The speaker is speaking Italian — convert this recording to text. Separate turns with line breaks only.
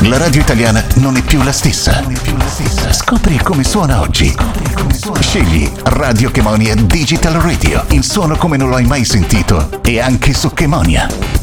La radio italiana non è più la stessa. Scopri come suona oggi. Scegli Radio Chemonia Digital Radio, il suono come non l'hai mai sentito, e anche su Chemonia.